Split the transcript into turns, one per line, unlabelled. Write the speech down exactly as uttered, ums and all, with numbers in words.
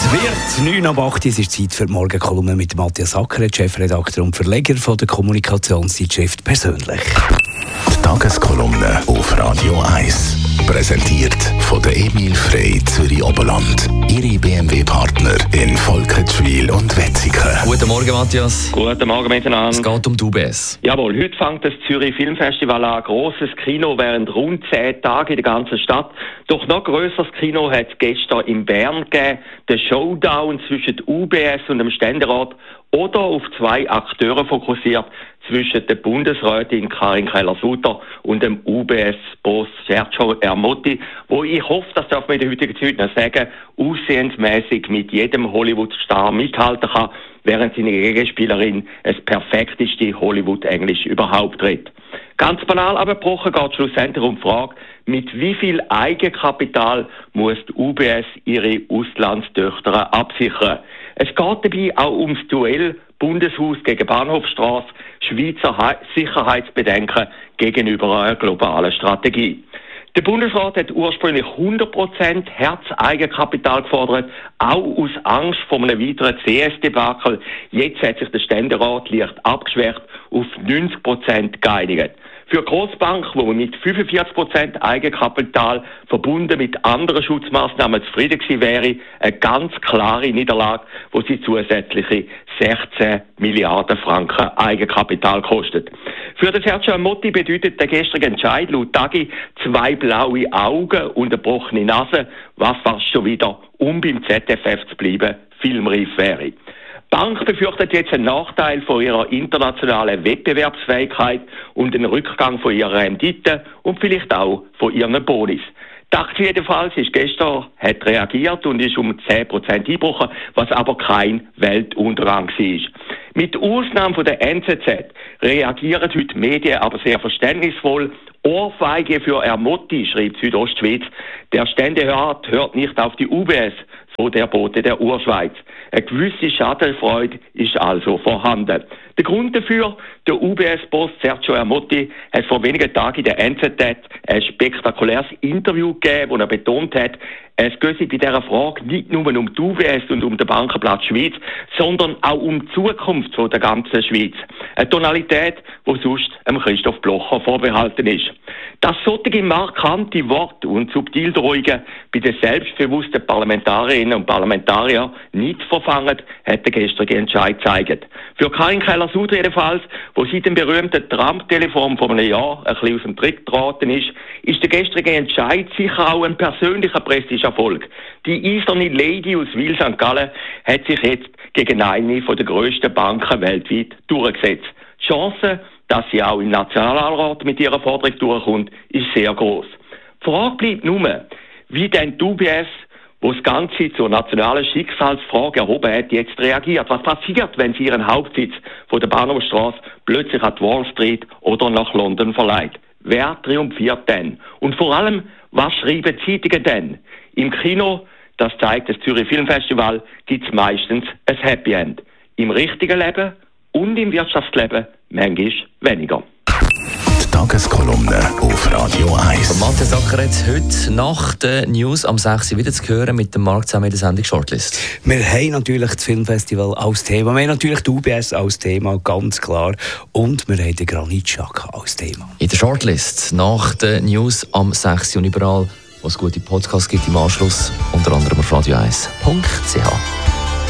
Es wird neun ab acht, es ist Zeit für die Morgenkolumne mit Matthias Ackeret, Chefredakteur und Verleger von der Kommunikationszeitschrift «Persönlich».
Die Tageskolumne auf Radio eins. Präsentiert von der Emil Frey Zürich Oberland. Ihre B M W-Partner in Volkertschwil und Wetzikon.
Guten Morgen, Matthias.
Guten Morgen miteinander.
Es geht um die U B S.
Jawohl, heute fängt das Zürich Filmfestival an. Grosses Kino während rund zehn Tage in der ganzen Stadt. Doch noch grösseres Kino hat es gestern in Bern gegeben. Der Showdown zwischen der U B S und dem Ständerat oder auf zwei Akteure fokussiert, zwischen der Bundesrätin Karin Keller-Sutter und dem U B S-Boss Sergio Ermotti, wo ich hoffe, das darf man in der heutigen Zeit noch sagen, aussehensmässig mit jedem Hollywood-Star mithalten kann, während seine Gegenspielerin das perfekteste Hollywood-Englisch überhaupt redet. Ganz banal abgebrochen geht es schlussendlich um die Frage, mit wie viel Eigenkapital muss die U B S ihre Auslandstöchter absichern. Es geht dabei auch ums Duell Bundeshaus gegen Bahnhofstrasse, Schweizer He- Sicherheitsbedenken gegenüber einer globalen Strategie. Der Bundesrat hat ursprünglich hundert Prozent Herzeigenkapital gefordert, auch aus Angst vor einem weiteren C S-Debakel. Jetzt hat sich der Ständerat leicht abgeschwächt auf neunzig Prozent geeinigt. Für Grossbanken, wo man mit fünfundvierzig Prozent Eigenkapital verbunden mit anderen Schutzmaßnahmen zufrieden gewesen wäre, eine ganz klare Niederlage, wo sie zusätzliche sechzehn Milliarden Franken Eigenkapital kostet. Für den Sergio Ermotti bedeutet der gestrige Entscheid laut Tagi zwei blaue Augen und eine gebrochene Nase, was fast schon wieder, um beim Z F F zu bleiben, filmreif wäre. Die Bank befürchtet jetzt einen Nachteil von ihrer internationalen Wettbewerbsfähigkeit und einen Rückgang von ihrer Rendite und vielleicht auch von ihren Bonis. Die Aktie jedenfalls ist gestern, hat reagiert und ist um zehn Prozent eingebrochen, was aber kein Weltuntergang war. Mit Ausnahme von der N Z Z reagieren heute die Medien aber sehr verständnisvoll. Ohrfeige für Ermotti, schreibt Südostschweiz. Der Ständerat hört nicht auf die U B S, so der Bote der Urschweiz. Eine gewisse Schadenfreude ist also vorhanden. Der Grund dafür, der U B S-Boss Sergio Ermotti hat vor wenigen Tagen in der N Z Z ein spektakuläres Interview gegeben, wo er betont hat, es gehe bei dieser Frage nicht nur um die U B S und um den Bankenplatz Schweiz, sondern auch um die Zukunft der ganzen Schweiz. Eine Tonalität, die sonst dem Christoph Blocher vorbehalten ist. Dass solche markante Worte und Subtildrohungen bei den selbstbewussten Parlamentarierinnen und Parlamentariern nicht verfangen, hat der gestrige Entscheid gezeigt. Für Karin Keller-Sutter jedenfalls, wo seit dem berühmten Trump-Telefon vor einem Jahr ein bisschen aus dem Trick geraten ist, ist der gestrige Entscheid sicher auch ein persönlicher Prestigeerfolg. Die eiserne Lady aus Wil Sankt Gallen hat sich jetzt gegen eine der grössten Banken weltweit durchgesetzt. Die Chance, dass sie auch im Nationalrat mit ihrer Forderung durchkommt, ist sehr groß. Die Frage bleibt nur, wie denn die U B S, wo das Ganze zur nationalen Schicksalsfrage erhoben hat, jetzt reagiert. Was passiert, wenn sie ihren Hauptsitz von der Bahnhofstrasse plötzlich an die Wall Street oder nach London verleiht? Wer triumphiert denn? Und vor allem, was schreiben die Zeitungen denn? Im Kino, das zeigt das Zürich Filmfestival, gibt es meistens ein Happy End. Im richtigen Leben und im Wirtschaftsleben manchmal weniger.
Die Tageskolumne auf Radio eins.
Matthias Ackeret, heute nach den News am sechs Uhr wieder zu hören mit dem Markt zusammen in der Sendung Shortlist.
Wir haben natürlich das Filmfestival als Thema, wir haben natürlich die U B S als Thema, ganz klar. Und wir haben den Granitschak als Thema.
In der Shortlist nach den News am sechs Uhr und überall, wo es gute Podcasts gibt im Anschluss, unter anderem auf radio eins punkt c h.